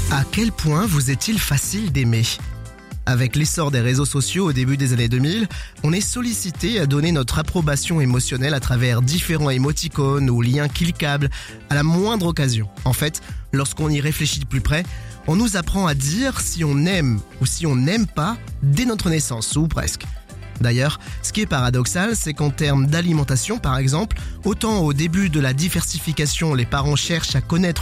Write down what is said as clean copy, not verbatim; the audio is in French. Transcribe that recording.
À quel point vous est-il facile d'aimer ? Avec l'essor des réseaux sociaux au début des années 2000, on est sollicité à donner notre approbation émotionnelle à travers différents émoticônes ou liens cliquables à la moindre occasion. En fait, lorsqu'on y réfléchit de plus près, on nous apprend à dire si on aime ou si on n'aime pas dès notre naissance, ou presque. D'ailleurs, ce qui est paradoxal, c'est qu'en termes d'alimentation par exemple, autant au début de la diversification, les parents cherchent à connaître